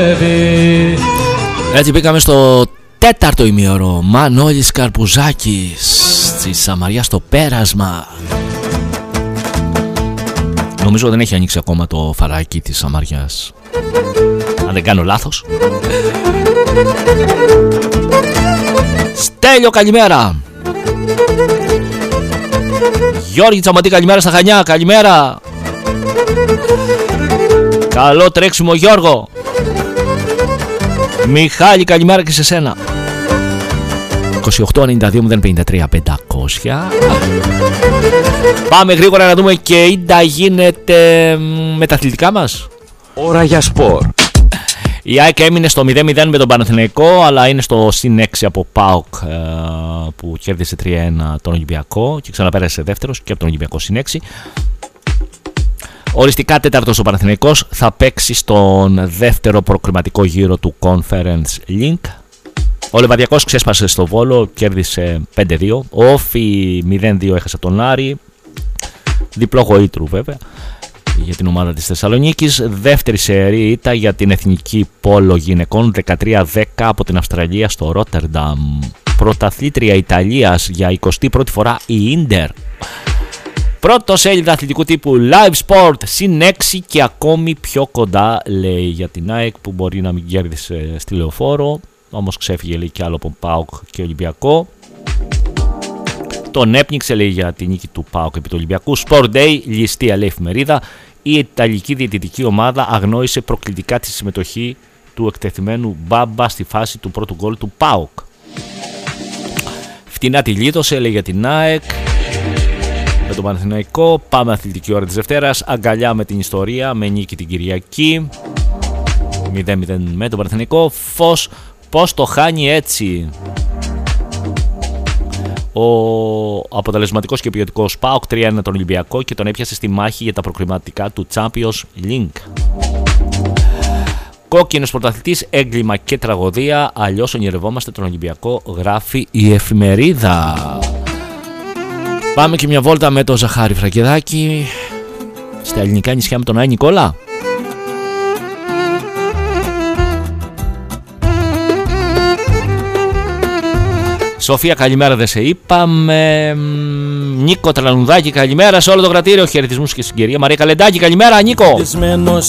Έτσι μπήκαμε στο τέταρτο ημίωρο. Μανώλης Καρπουζάκης στη Σαμαριά στο πέρασμα. Νομίζω δεν έχει ανοίξει ακόμα το φαράκι της Σαμαριάς, αν δεν κάνω λάθος. Στέλιο, καλημέρα. Γιώργη Τσαματή, καλημέρα στα Χανιά, καλημέρα. Καλό τρέξιμο, Γιώργο. Μιχάλη, καλημέρα και σε σένα. 28-92-053-500. Πάμε γρήγορα να δούμε και ίντα γίνεται με τα αθλητικά μας. Ώρα για σπορ. Η ΑΕΚ έμεινε στο 0-0 με τον Παναθηναϊκό, αλλά είναι στο συν 6 από ΠΑΟΚ που κέρδισε 3-1 τον Ολυμπιακό και ξαναπέρασε δεύτερος και από τον Ολυμπιακό συν 6. Οριστικά τέταρτος ο Παναθηναϊκός θα παίξει στον δεύτερο προκριματικό γύρο του Conference Link. Ο Λεβαδιακός ξέσπασε στο Βόλο, κέρδισε 5-2. Ο Όφι 0-2 έχασε τον Άρη. Διπλό γοήτρου βέβαια για την ομάδα της Θεσσαλονίκης. Δεύτερη σερί ήττα για την εθνική πόλο γυναικών 13-10 από την Αυστραλία στο Ρότερνταμ. Πρωταθλήτρια Ιταλίας για 21η φορά η Ίντερ. Πρώτο σέλιδα αθλητικού τύπου Live Sport συν 6 και ακόμη πιο κοντά, λέει, για την ΑΕΚ που μπορεί να μην κέρδισε στη Λεωφόρο, όμως ξέφυγε, λέει, κι άλλο από ΠΑΟΚ και Ολυμπιακό. Τον έπνιξε, λέει, για τη νίκη του ΠΑΟΚ επί του Ολυμπιακού. Sport Day, ληστεία, λέει, εφημερίδα. Η Ιταλική διαιτητική ομάδα αγνόησε προκλητικά τη συμμετοχή του εκτεθειμένου Μπάμπα στη φάση του πρώτου γκολ του ΠΑΟΚ. Φτηνά τη λίτωσε, λέει, για την ΑΕΚ. Με τον Παναθηναϊκό, πάμε αθλητική ώρα της Δευτέρας. Αγκαλιά με την ιστορία, με νίκη την Κυριακή. 0-0 με τον Παναθηναϊκό. Φως, πώς το χάνει έτσι. Ο αποτελεσματικός και ποιοτικός ΠΑΟΚ 3-1 τον Ολυμπιακό και τον έπιασε στη μάχη για τα προκριματικά του Champions League. Κόκκινος πρωταθλητής, έγκλημα και τραγωδία. Αλλιώς ονειρευόμαστε τον Ολυμπιακό, γράφει η εφημερίδα. Πάμε και μια βόλτα με το Ζαχάρη Φραγκεδάκη στα ελληνικά νησιά με τον Άι Νικόλα. Σοφία, καλημέρα, δεν σε είπαμε. Νίκο Τρανουδάκη, καλημέρα σε όλο το κρατήριο. Χαιρετισμούς και συγκυρία. Μαρία Καλεντάκη, καλημέρα, Νίκο.